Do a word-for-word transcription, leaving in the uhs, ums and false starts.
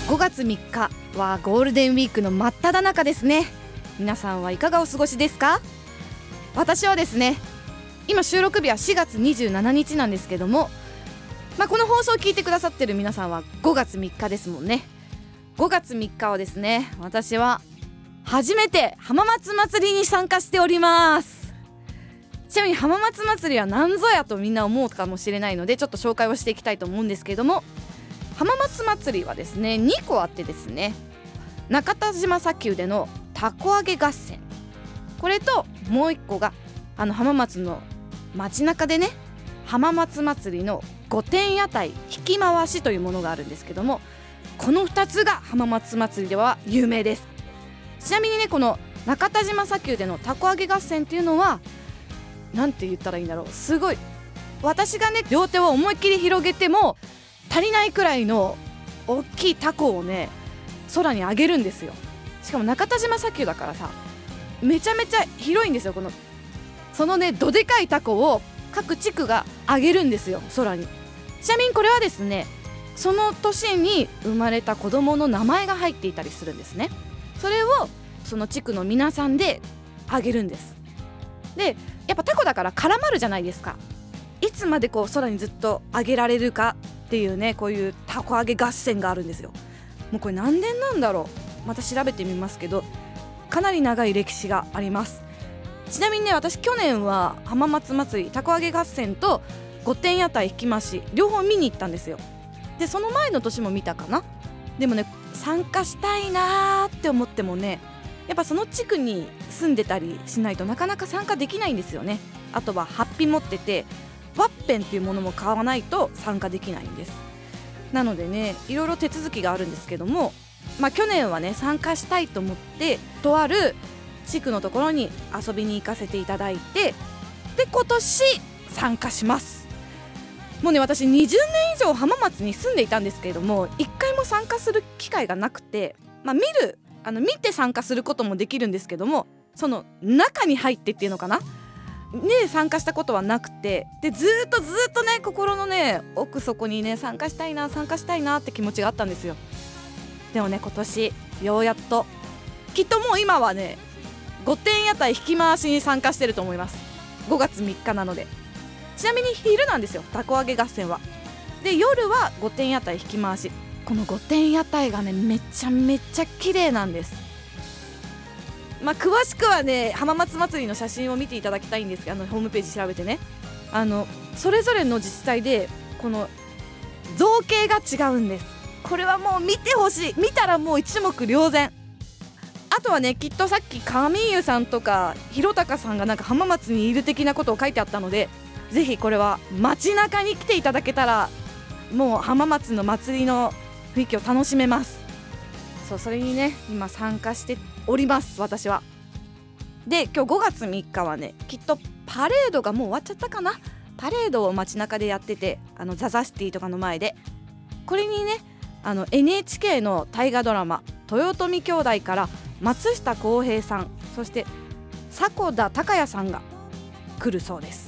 ごがつみっかはゴールデンウィークの真っ只中ですね。皆さんはいかがお過ごしですか？私はですね、今収録日はしがつにじゅうしちにちなんですけども、まあ、この放送を聞いてくださってる皆さんはごがつみっかですもんね。ごがつみっかはですね、私は初めて浜松祭りに参加しております。ちなみに浜松祭りは何ぞやとみんな思うかもしれないので、ちょっと紹介をしていきたいと思うんですけれども、浜松祭りはですねにこあってですね、中田島砂丘でのたこ揚げ合戦、これともういっこがあの浜松の街中でね、浜松祭りの御殿屋台引き回しというものがあるんですけども、このふたつが浜松祭りでは有名です。ちなみにね、この中田島砂丘でのたこ揚げ合戦っていうのはなんて言ったらいいんだろう、すごい私がね両手を思いっきり広げても足りないくらいの大きいタコをね空に上げるんですよ。しかも中田島砂丘だからさ、めちゃめちゃ広いんですよ。このそのねどでかいタコを各地区が上げるんですよ、空に。ちなみにこれはですね、その年に生まれた子供の名前が入っていたりするんですね。それをその地区の皆さんで上げるんです。でやっぱタコだから絡まるじゃないですか。いつまでこう空にずっと上げられるかっていうね、こういうたこ揚げ合戦があるんですよ。もうこれ何年なんだろう、また調べてみますけど、かなり長い歴史があります。ちなみにね、私去年は浜松祭りたこ揚げ合戦と御殿屋台引き回し両方見に行ったんですよ。でその前の年も見たかな。でもね、参加したいなーって思ってもね、やっぱその地区に住んでたりしないとなかなか参加できないんですよね。あとはハッピー持っててワッペンっていうものも買わないと参加できないんです。なのでね、いろいろ手続きがあるんですけども、まあ去年はね参加したいと思ってとある地区のところに遊びに行かせていただいて、で今年参加します。もうね、私にじゅうねん以上浜松に住んでいたんですけれども、一回も参加する機会がなくて、まあ見るあの見て参加することもできるんですけども、その中に入ってっていうのかなね、参加したことはなくて、でずっとずっとね心のね奥底にね参加したいな参加したいなって気持ちがあったんですよ。でもね、今年ようやっと、きっともう今はね御殿屋台引き回しに参加してると思います。ごがつみっかなので。ちなみに昼なんですよ、たこ揚げ合戦は。で夜は御殿屋台引き回し。この御殿屋台がねめちゃめちゃ綺麗なんです。まあ、詳しくはね浜松祭りの写真を見ていただきたいんですけど、あのホームページ調べてね、あのそれぞれの自治体でこの造形が違うんです。これはもう見てほしい。見たらもう一目瞭然。あとはね、きっとさっき上湯さんとか広高さんがなんか浜松にいる的なことを書いてあったので、ぜひこれは街中に来ていただけたらもう浜松の祭りの雰囲気を楽しめます。そう、それにね今参加しております私は。で今日ごがつみっかはね、きっとパレードがもう終わっちゃったかな。パレードを街中でやってて、あのザザシティとかの前で、これにねあの エヌエイチケー の大河ドラマ豊臣兄弟から松下洸平さん、そして迫田孝也さんが来るそうです。